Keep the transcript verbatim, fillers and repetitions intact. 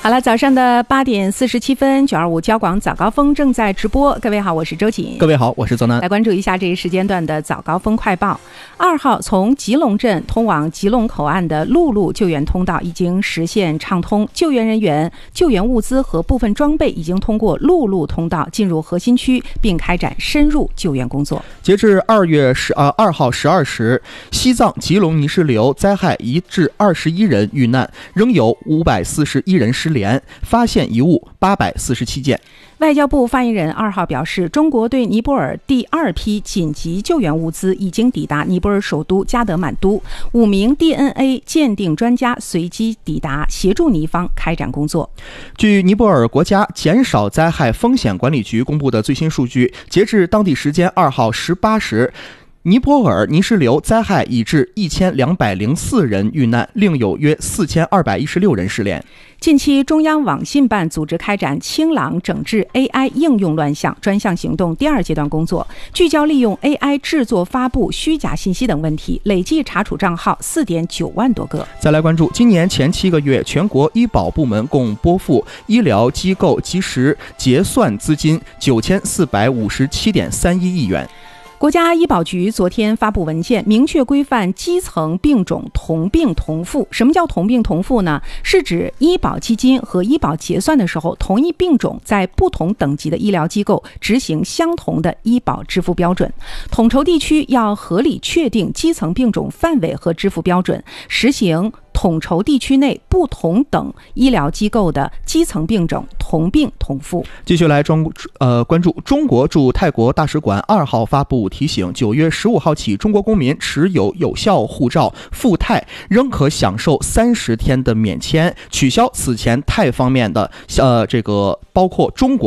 好了，早上的八点四十七分，九二五交广早高峰正在直播。各位好，我是周瑾。 各位好，我是泽南。 来关注一下这一时间段的早高峰快报。二号，从吉隆镇通往吉隆口岸的陆路救援通道已经实现畅通，救援人员、救援物资和部分装备已经通过陆路通道进入核心区，并开展深入救援工作。 截至二月十啊二号十二时，西藏吉隆泥石流灾害已致二十一人遇难，仍有五百四十一人失联，发现遗物八百四十七件。 外交部发言人二号表示，中国对尼泊尔第二批紧急救援物资已经抵达尼泊尔首都加德满都，五名 D N A 鉴定专家随机抵达，协助尼方开展工作。 据尼泊尔国家减少灾害风险管理局公布的最新数据，截至当地时间二号十八时，尼泊尔泥石流灾害已致一千两百零四人遇难，另有约四千二百一十六人失联。 近期，中央网信办组织开展清朗整治 A I 应用乱象专项行动第二阶段工作，聚焦利用 A I 制作、发布虚假信息等问题，累计查处账号 四点九万多个。 再来关注，今年前七个月，全国医保部门共拨付医疗机构及时结算资金九千四百五十七点三一亿元。 国家医保局昨天发布文件，明确规范基层病种同病同付。什么叫同病同付呢？是指医保基金和医保结算的时候，同一病种在不同等级的医疗机构执行相同的医保支付标准。统筹地区要合理确定基层病种范围和支付标准，实行统筹地区内不同等医疗机构的基层病种同病同付。 继续来中呃关注，中国驻泰国大使馆二号发布提醒，九月十五号起，中国公民持有有效护照赴泰仍可享受三十天的免签，取消此前泰方面的呃这个包括中国。